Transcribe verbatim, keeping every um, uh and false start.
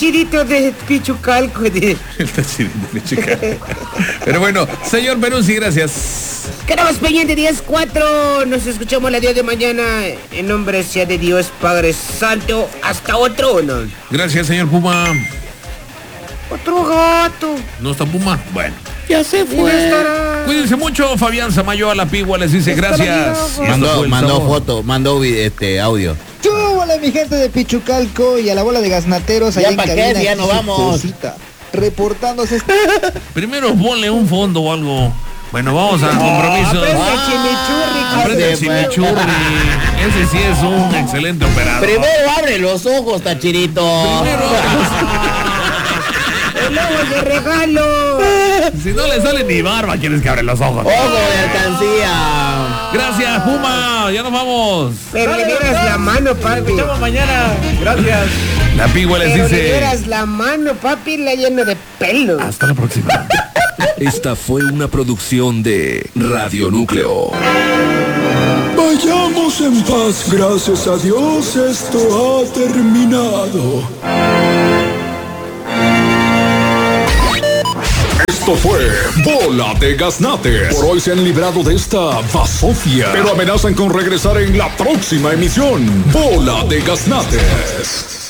tachirito de Pichucalco. De... El tachirito de Pichucalco. Pero bueno, señor Peruzzi, gracias. Quedamos pendiente diez cuatro. Nos escuchamos el día de mañana. En nombre sea de Dios Padre Santo. Hasta otro, ¿no? Gracias, señor Puma. Otro gato. ¿No está Puma? Bueno. Ya se fue. Cuídense mucho. Fabián Samayo a la Pigua les dice gracias. Mandó, mandó foto, mandó este audio. Chúbale, mi gente de Pichucalco y a la bola de gaznateros allá en cabina. Ya no vamos. Cosita, reportándose. Primero ponle un fondo o algo. Bueno, vamos a compromisos. Aprende ah, chimichurri. Aprende el chimichurri. Ese sí es un excelente operador. Primero abre los ojos, tachirito. Primero el ojo de regalo. Si no le sale ni barba, quieres que abre los ojos. Ojo de alcancía. Gracias, Puma. Ya nos vamos. Pero le dieras la mano, papi. Nos escuchamos mañana. Gracias. La Pigua les Pero dice. le dieras la mano, papi, la llena de pelo. Hasta la próxima. Esta fue una producción de Radio Núcleo. Vayamos en paz, gracias a Dios, esto ha terminado. Esto fue Bola de Gaznate. Por hoy se han librado de esta basofia, pero amenazan con regresar en la próxima emisión. Bola de Gaznates.